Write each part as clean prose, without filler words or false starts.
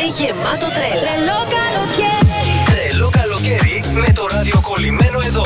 γεμάτο τρέλα. Τρελό καλοκαίρι. Τρελό καλοκαίρι με το ράδιο κολλημένο εδώ.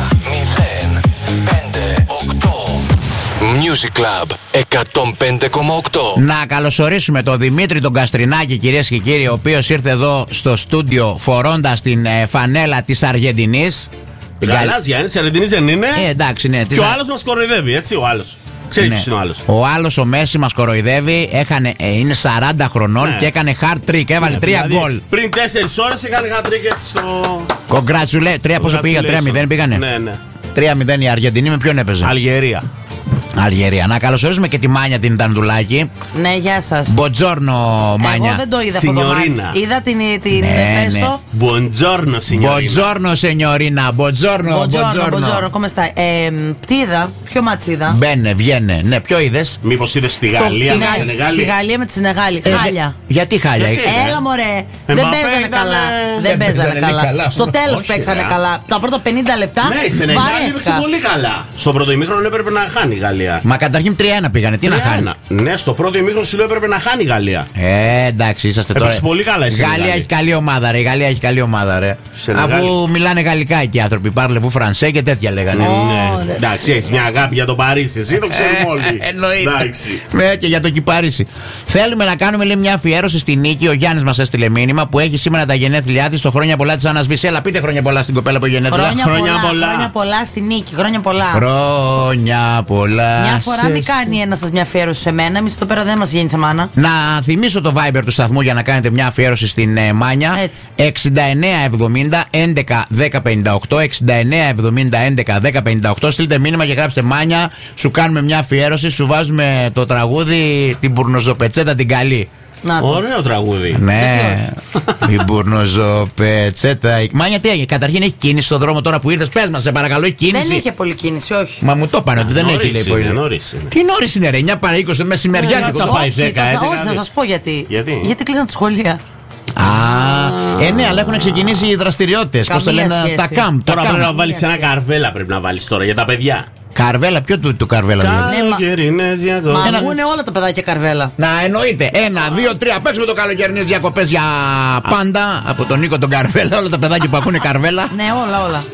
105,8 Music Club 105,8. Να καλωσορίσουμε τον Δημήτρη τον Καστρινάκη, κυρίες και κύριοι, ο οποίος ήρθε εδώ στο στούντιο φορώντας την φανέλα της Αργεντινής. Γαλάζια είναι, της Αργεντινής δεν είναι. Εντάξει, ναι. Και ο άλλος μας κοροϊδεύει, έτσι, ο άλλος. Ξέρεις ποιος είναι ο άλλος. Ο άλλος, ο Μέση, μας κοροϊδεύει. Είναι 40 χρονών και έκανε hard trick. Έβαλε 3 γκολ. Πριν 4 ώρες έκανε hard trick έτσι στο. Congratulate. 3 πόσο πήγα, 3-0 πήγανε. Ναι. 3-0 η Αργεντινή. Με ποιον έπαιζε? Αλγερία. Να καλωσορίσουμε και τη Μάνια την Τανδουλάκη. Ναι, γεια σας. Μποτζόρνο, Μάνια. Εγώ δεν το είδα αυτό το μάτς. Είδα την πέστο. Buongiorno, signorina. Buongiorno, signorina. Buongiorno. Come stai? Τι είδα, ποιο μάτς είδα? Μπαίνε, βγαίνε. Ναι, ποιο είδες? Μήπως είδες τη Γαλλία με τη Σενεγάλη? Τη Γαλλία με τη Σενεγάλη. Χάλια. Γιατί χάλια? Έλα μωρέ. Δεν παίζανε καλά. Δεν παίζανε καλά. Στο τέλος παίξανε καλά. Τα πρώτα 50 λεπτά. Ναι, η Σενεγάλη έπαιξε πολύ καλά. Στο πρώτο ημίχρονο έπρεπε να χάνει η Γαλλία. Μα καταρχήν 3-1 πήγανε, τι να χάνει? Ναι, στο πρώτο ημίχρονο σου λέω έπρεπε να χάνει η Γαλλία. Εντάξει, είσαστε τώρα. Έπαιξε πολύ καλά η Γαλλία έχει καλή ομάδα, ρε. Η Γαλλία έχει καλή ομάδα, ρε. Αφού μιλάνε γαλλικά εκεί οι άνθρωποι. Πάρλε φρανσέ και τέτοια λέγανε. Ναι. Εντάξει, έχει μια αγάπη για τον Παρίσι. Εσύ το ξέρουμε όλοι. Εννοείται. Ναι, και για το Κυπαρίσι. Θέλουμε να κάνουμε λέει, μια αφιέρωση στη Νίκη. Ο Γιάννης μας έστειλε μήνυμα που έχει σήμερα τα γενέθλιά της. Το χρόνια πολλά της Άννας Βύση. Έλα, πείτε χρόνια πολλά στην κοπέλα που γενέθλια. Χρόνια πολλά στη Νίκη. Χρόνια πολλά. Χρόνια πολλά. Μια φορά μην κάνει ένα σας μια αφιέρωση σε μένα. Εμείς εδώ πέρα δεν μας γίνει σε μάνα. Να θυμίσω το Viber του σταθμού για να κάνετε μια αφιέρωση στην Μάνια. 6970 11 10 58. 6970 11 10 58. Στείλτε μήνυμα και γράψτε Μάνια. Σου κάνουμε μια αφιέρωση. Σου βάζουμε το τραγούδι την Μπουρνοζοπετσέτα την καλή. Ωραίο τραγούδι. Ναι, η Μπουρνοζοπετσέτα. Μάνια, τι έγινε? Καταρχήν έχει κίνηση στον δρόμο τώρα που ήρθες? Πες μας, σε παρακαλώ, έχει κίνηση? Δεν είχε πολύ κίνηση, όχι. Μα μου το είπανε ότι δεν έχει, λέει πολύ. Τι νωρίς είναι, ρε? 9 παρά 20 μεσημεριάτικο. Όχι, θα σας πω γιατί. Γιατί κλείσαν τα σχολεία. Ναι, αλλά έχουν ξεκινήσει οι δραστηριότητες. Πώς το λένε, τα camp. Τώρα πρέπει να βάλεις ένα καρβέλα, πρέπει να βάλεις τώρα για τα παιδιά. Καρβέλα, ποιο του Καρβέλα δηλαδή? Μα ακούνε όλα τα παιδάκια Καρβέλα. Να εννοείται. 1, 2, 3. Παίξουμε το καλοκαιρινές διακοπές για πάντα. Από τον Νίκο τον Καρβέλα. Όλα τα παιδάκια που ακούνε Καρβέλα. Ναι, όλα.